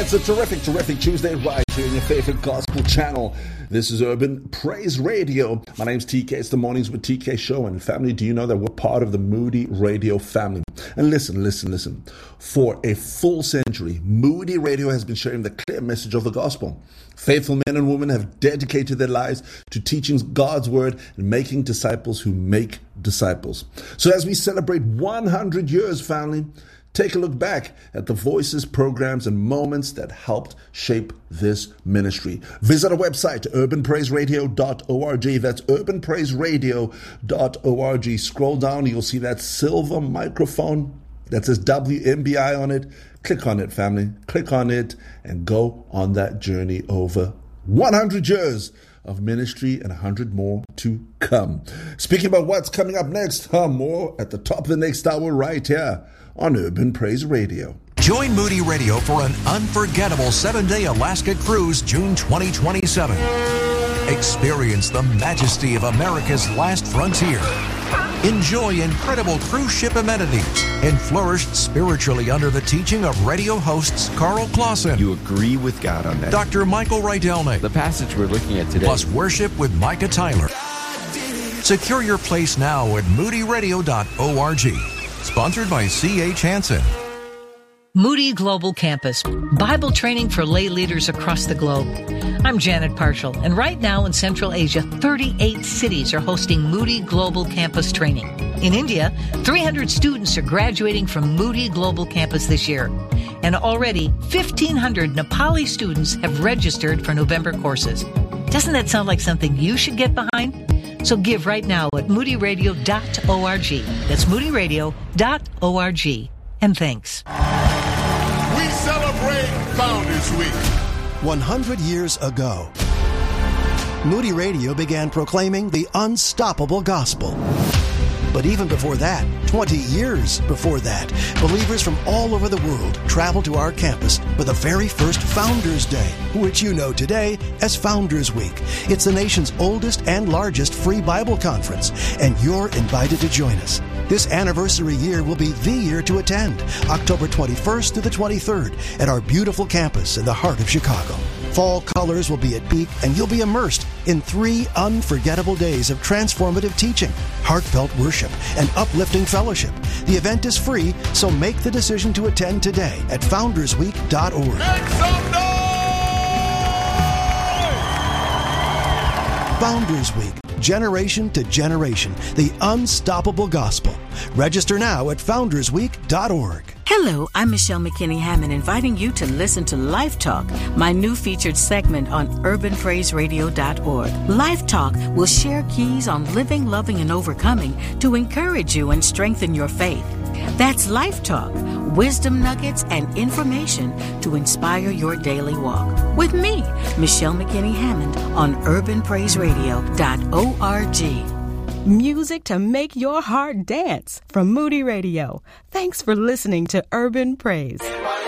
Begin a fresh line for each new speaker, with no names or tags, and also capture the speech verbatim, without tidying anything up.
It's a terrific, terrific Tuesday right here in your favorite gospel channel. This is Urban Praise Radio. My name's T K. It's the Mornings with T K show. And family, do you know that we're part of the Moody Radio family? And listen, listen, listen. For a full century, Moody Radio has been sharing the clear message of the gospel. Faithful men and women have dedicated their lives to teaching God's word and making disciples who make disciples. So as we celebrate one hundred years, family, take a look back at the voices, programs, and moments that helped shape this ministry. Visit our website, urban praise radio dot org. That's urban praise radio dot org. Scroll down, you'll see that silver microphone that says W M B I on it. Click on it, family. Click on it and go on that journey over one hundred years of ministry and one hundred more to come. Speaking about what's coming up next, huh, more at the top of the next hour right here on Urban Praise Radio.
Join Moody Radio for an unforgettable seven-day Alaska cruise June twenty twenty-seven. Experience the majesty of America's last frontier. Enjoy incredible cruise ship amenities and flourish spiritually under the teaching of radio hosts Carl Clausen.
You agree with God on that.
Doctor Michael Rydelnik.
The passage we're looking at today.
Plus worship with Micah Tyler. Secure your place now at moody radio dot org. Sponsored by C H Hansen.
Moody Global Campus, Bible training for lay leaders across the globe. I'm Janet Parshall, and right now in Central Asia, thirty-eight cities are hosting Moody Global Campus training. In India, three hundred students are graduating from Moody Global Campus this year. And already, fifteen hundred Nepali students have registered for November courses. Doesn't that sound like something you should get behind? So give right now at moody radio dot org. That's moody radio dot org. And thanks.
We celebrate Founders Week.
one hundred years ago, Moody Radio began proclaiming the unstoppable gospel. But even before that, twenty years before that, believers from all over the world traveled to our campus for the very first Founders Day, which you know today as Founders Week. It's the nation's oldest and largest free Bible conference, and you're invited to join us. This anniversary year will be the year to attend, October twenty-first through the twenty-third, at our beautiful campus in the heart of Chicago. Fall colors will be at peak, and you'll be immersed in three unforgettable days of transformative teaching, heartfelt worship, and uplifting fellowship. The event is free, so make the decision to attend today at founders week dot org.
Make some noise!
Founders Week, generation to generation, the unstoppable gospel. Register now at founders week dot org.
Hello, I'm Michelle McKinney Hammond, inviting you to listen to Life Talk, my new featured segment on urban praise radio dot org. Life Talk will share keys on living, loving, and overcoming to encourage you and strengthen your faith. That's Life Talk, wisdom nuggets and information to inspire your daily walk. With me, Michelle McKinney Hammond, on urban praise radio dot org.
Music to make your heart dance from Moody Radio. Thanks for listening to Urban Praise.